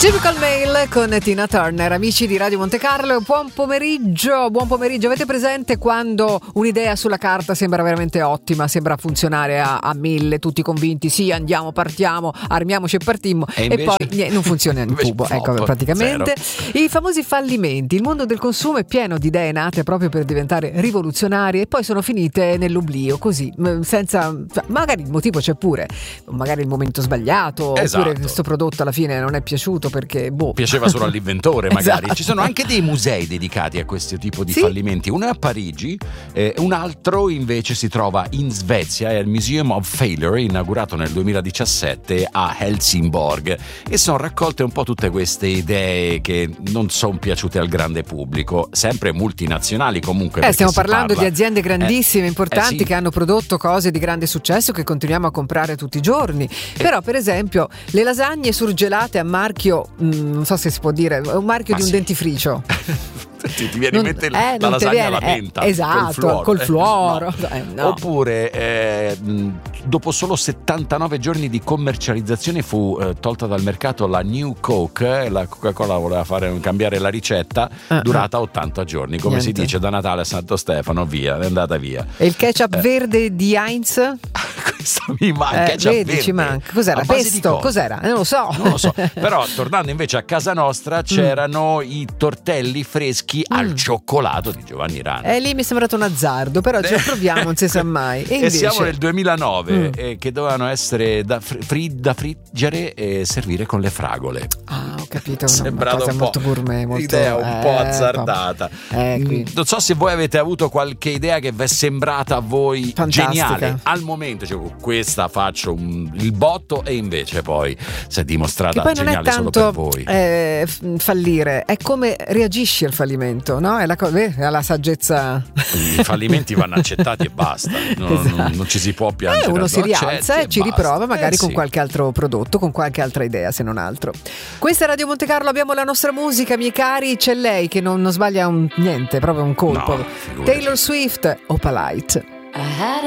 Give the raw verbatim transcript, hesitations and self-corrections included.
Typical Mail con Tina Turner. Amici di Radio Monte Carlo, buon pomeriggio, buon pomeriggio. Avete presente quando un'idea sulla carta sembra veramente ottima, sembra funzionare a, a mille, tutti convinti, sì, andiamo, partiamo, armiamoci e partimmo, e, e poi niente, non funziona in tubo, ecco, praticamente zero. I famosi fallimenti. Il mondo del consumo è pieno di idee nate proprio per diventare rivoluzionarie e poi sono finite nell'oblio, così, senza, magari il motivo c'è pure, magari il momento sbagliato, esatto. Oppure questo prodotto alla fine non è piaciuto perché boh. Piaceva solo all'inventore magari. Esatto. Ci sono anche dei musei dedicati a questo tipo di sì? fallimenti. Uno è a Parigi, eh, un altro invece si trova in Svezia, è il Museum of Failure, inaugurato nel duemiladiciassette a Helsingborg, e sono raccolte un po' tutte queste idee che non sono piaciute al grande pubblico, sempre multinazionali comunque. Eh, stiamo parlando parla... di aziende grandissime, eh, importanti, eh, sì. che hanno prodotto cose di grande successo che continuiamo a comprare tutti i giorni. Eh. Però per esempio le lasagne surgelate a marchio, mh, non so se si può dire, un marchio Ma di un sì. dentifricio. Ti, ti viene non, in mente eh, la lasagna viene, alla menta, eh, esatto, col fluoro, no. eh, no. Oppure eh, dopo solo settantanove giorni di commercializzazione fu eh, tolta dal mercato la New Coke. La Coca-Cola voleva fare cambiare la ricetta, uh, durata ottanta giorni, come Niente. si dice da Natale a Santo Stefano, via, è andata via. E il ketchup eh. verde di Heinz? Questo mi manca, eh, ketchup vedi, verde. ci manca. Cos'era? Pesto? Cos'era? Non lo so. Non lo so. Però tornando invece a casa nostra c'erano mm. i tortelli freschi mm. al cioccolato di Giovanni Rana. E eh, lì mi è sembrato un azzardo, però ci proviamo, non si sa mai. E, e invece... siamo nel duemilanove, mm. eh, che dovevano essere da, fri- da friggere e servire con le fragole. Ah, ho capito. Sembrava una cosa un molto po' gourmet, molto... idea un eh, po' azzardata. Eh, non so se voi avete avuto qualche idea che vi è sembrata a voi fantastica, geniale al momento, cioè questa faccio un, il botto, e invece poi si è dimostrata poi geniale non è tanto, solo per voi. Eh, fallire, è come reagisci al fallimento, no? È la, co- eh, è la saggezza. I fallimenti vanno accettati e basta, non, esatto. non, non ci si può piangere. Eh, uno si rialza e, e ci basta. riprova magari eh, con sì. qualche altro prodotto, con qualche altra idea, se non altro. Questa è Radio Monte Carlo, abbiamo la nostra musica, miei cari, c'è lei che non, non sbaglia un, niente, proprio un colpo. No, Taylor Swift, Opalite.